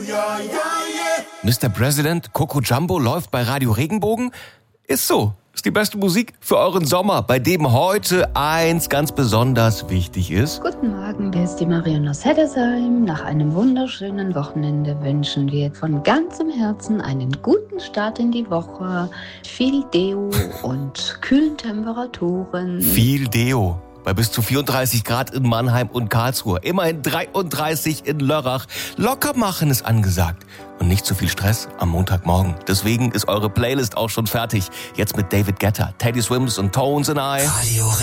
Mr. President, Coco Jumbo läuft bei Radio Regenbogen? Ist so. Ist die beste Musik für euren Sommer, bei dem heute eins ganz besonders wichtig ist. Guten Morgen, hier ist die Marion aus Heddesheim. Nach einem wunderschönen Wochenende wünschen wir von ganzem Herzen einen guten Start in die Woche. Viel Deo und kühlen Temperaturen. Viel Deo. Bei bis zu 34 Grad in Mannheim und Karlsruhe. Immerhin 33 in Lörrach. Locker machen ist angesagt. Und nicht zu viel Stress am Montagmorgen. Deswegen ist eure Playlist auch schon fertig. Jetzt mit David Guetta, Teddy Swims und Tones and I.